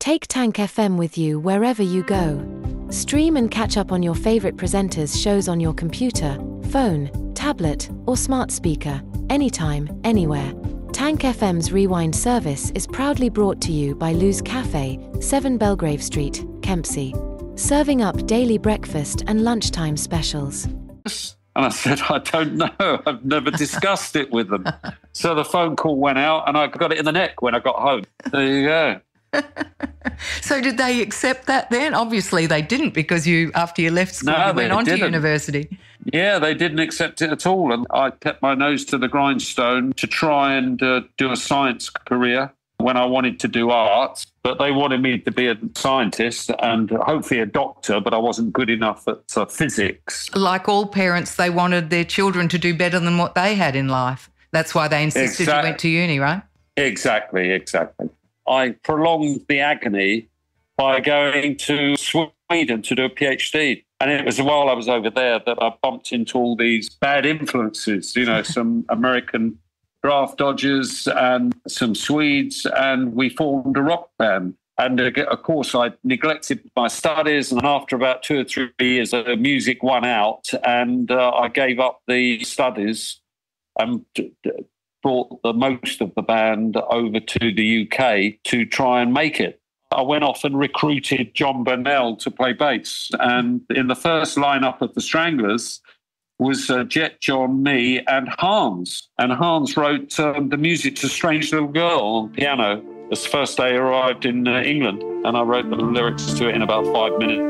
Take Tank FM with you wherever you go. Stream and catch up on your favorite presenters' shows on your computer, phone, tablet, or smart speaker, anytime, anywhere. Tank FM's Rewind service is proudly brought to you by Lou's Cafe, 7 Belgrave Street, Kempsey, serving up daily breakfast and lunchtime specials. And I said, I don't know. I've never discussed it with them. So the phone call went out and I got it in the neck when I got home. There you go. So did they accept that then? Obviously they didn't, because after you left school, you went on to university. Yeah, they didn't accept it at all. And I kept my nose to the grindstone to try and do a science career when I wanted to do art. But they wanted me to be a scientist and hopefully a doctor, but I wasn't good enough at physics. Like all parents, they wanted their children to do better than what they had in life. That's why they insisted you went to uni, right? Exactly. I prolonged the agony by going to Sweden to do a PhD. And it was while I was over there that I bumped into all these bad influences, some American draft dodgers and some Swedes, and we formed a rock band. And of course, I neglected my studies, and after about 2 or 3 years, the music won out, and I gave up the studies and brought the most of the band over to the UK to try and make it. I went off and recruited John Burnell to play bass. And in the first lineup of the Stranglers was Jet, John, me, and Hans. And Hans wrote the music to Strange Little Girl on piano. It's the first day I arrived in England, and I wrote the lyrics to it in about 5 minutes.